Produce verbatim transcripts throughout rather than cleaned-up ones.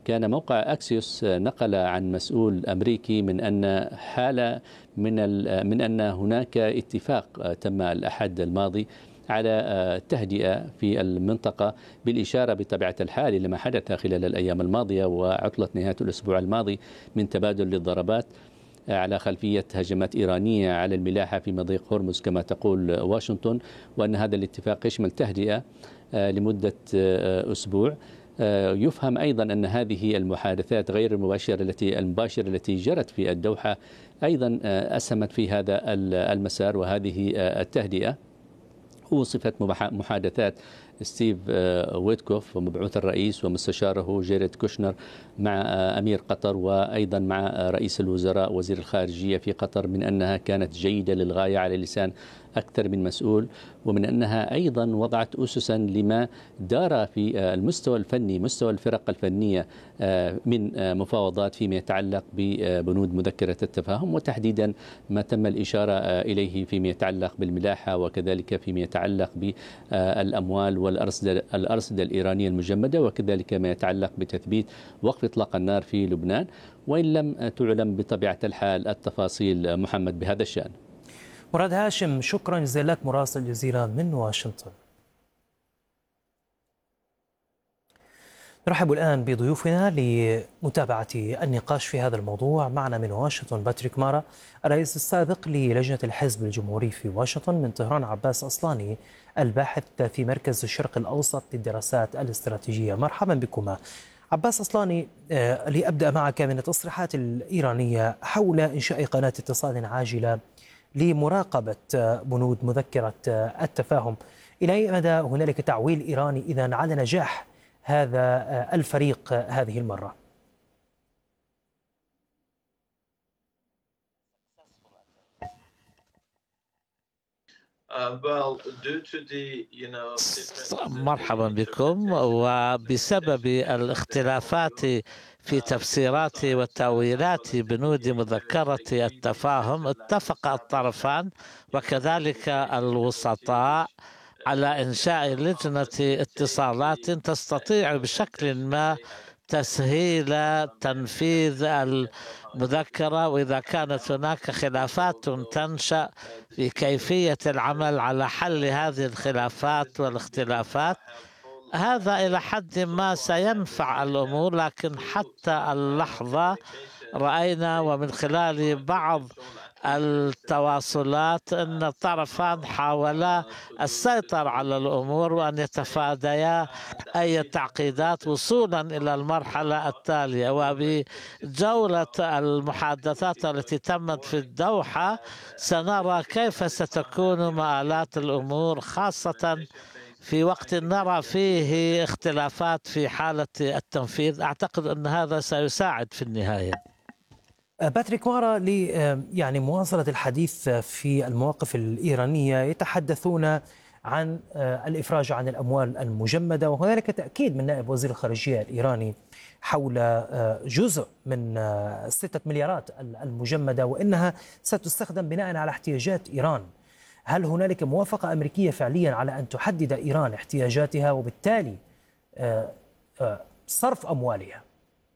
كان موقع أكسيوس نقل عن مسؤول أمريكي من أن حالة من من أن هناك اتفاق تم الأحد الماضي على التهدئة في المنطقة، بالإشارة بطبيعة الحال إلى ما حدث خلال الأيام الماضية وعطلة نهاية الأسبوع الماضي من تبادل للضربات على خلفية هجمات إيرانية على الملاحة في مضيق هرمز كما تقول واشنطن، وأن هذا الاتفاق يشمل تهدئة لمدة أسبوع. يفهم أيضا أن هذه المحادثات غير المباشرة التي المباشرة التي جرت في الدوحة أيضا أسهمت في هذا المسار وهذه التهدئة. وصفت محادثات ستيف ويتكوف ومبعوث الرئيس ومستشاره جيريد كوشنر مع أمير قطر وأيضا مع رئيس الوزراء وزير الخارجية في قطر من أنها كانت جيدة للغاية على لسان أكثر من مسؤول، ومن أنها أيضا وضعت أسسا لما دار في المستوى الفني مستوى الفرق الفنية من مفاوضات فيما يتعلق ببنود مذكرة التفاهم، وتحديدا ما تم الإشارة إليه فيما يتعلق بالملاحة وكذلك فيما يتعلق بالأموال والأرصدة الأرصدة الإيرانية المجمدة، وكذلك ما يتعلق بتثبيت وقف إطلاق النار في لبنان، وإن لم تعلم بطبيعة الحال التفاصيل محمد بهذا الشأن. مراد هاشم، شكرا جزيلا لك مراسل الجزيرة من واشنطن. نرحب الآن بضيوفنا لمتابعة النقاش في هذا الموضوع. معنا من واشنطن باتريك مارا الرئيس السابق للجنة الحزب الجمهوري في واشنطن، من طهران عباس أصلاني الباحث في مركز الشرق الأوسط للدراسات الاستراتيجية. مرحبا بكما. عباس أصلاني، لأبدأ معك من التصريحات الإيرانية حول إنشاء قناة اتصال عاجلة لمراقبة بنود مذكرة التفاهم، إلى أي مدى هنالك تعويل إيراني إذن على نجاح هذا الفريق هذه المرة؟ مرحبا بكم. وبسبب الاختلافات في تفسيرات وتأويلات بنود مذكرة التفاهم، اتفق الطرفان وكذلك الوسطاء على إنشاء لجنة اتصالات تستطيع بشكل ما تسهيل تنفيذ المذكرة، وإذا كانت هناك خلافات تنشأ في كيفية العمل على حل هذه الخلافات والاختلافات. هذا إلى حد ما سينفع الأمور، لكن حتى اللحظة رأينا ومن خلال بعض التواصلات أن الطرفان حاولا السيطرة على الأمور وأن يتفاديا أي تعقيدات وصولا إلى المرحلة التالية. وبجولة المحادثات التي تمت في الدوحة سنرى كيف ستكون مآلات الأمور، خاصة في وقت نرى فيه اختلافات في حالة التنفيذ. أعتقد أن هذا سيساعد في النهاية. باتريك مارا، لي يعني مواصلة الحديث في المواقف الإيرانية، يتحدثون عن الإفراج عن الأموال المجمدة، وهنالك تأكيد من نائب وزير الخارجية الإيراني حول جزء من ستة مليارات المجمدة وإنها ستستخدم بناء على احتياجات إيران. هل هنالك موافقة أمريكية فعليا على أن تحدد إيران احتياجاتها وبالتالي صرف أموالها؟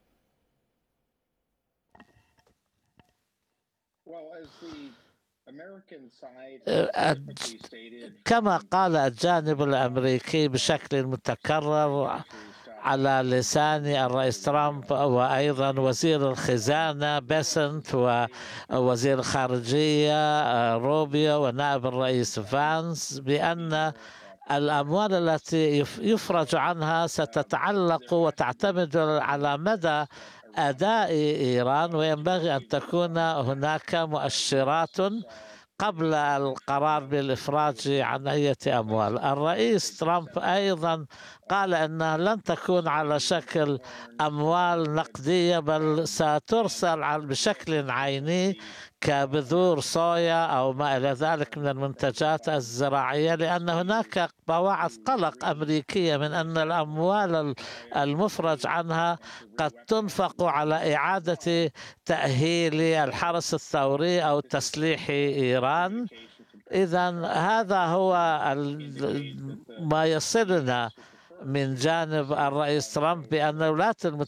كما قال الجانب الأمريكي بشكل متكرر على لسان الرئيس ترامب وأيضا وزير الخزانة بيسنت ووزير الخارجية روبيو ونائب الرئيس فانس، بأن الأموال التي يفرج عنها ستتعلق وتعتمد على مدى أداء إيران، وينبغي أن تكون هناك مؤشرات قبل القرار بالإفراج عن أي أموال. الرئيس ترامب أيضا قال أنها لن تكون على شكل أموال نقدية، بل سترسل بشكل عيني كبذور صويا أو ما إلى ذلك من المنتجات الزراعية، لأن هناك بواعث قلق أمريكية من أن الأموال المفرج عنها قد تنفق على إعادة تأهيل الحرس الثوري أو تسليح إيران. إذن هذا هو ما يصلنا من جانب الرئيس ترامب، بأن الولايات المتحدة